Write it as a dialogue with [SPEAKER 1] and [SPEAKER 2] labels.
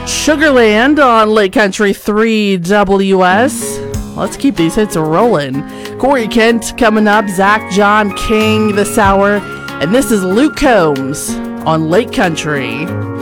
[SPEAKER 1] Sugarland on Lake Country 3 WS. Let's keep these hits rolling. Corey Kent coming up, Zach John King this hour, and this is Luke Combs on Lake Country.